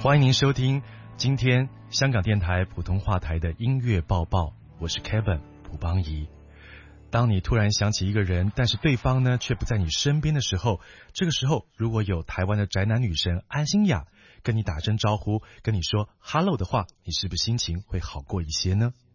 欢迎您收听今天香港电台普通话台的音乐报报，我是 Kevin 蒲邦仪。当你突然想起一个人，但是对方呢却不在你身边的时候，这个时候如果有台湾的宅男女神安心雅跟你打声招呼，跟你说 Hello 的话，你是不是心情会好过一些呢？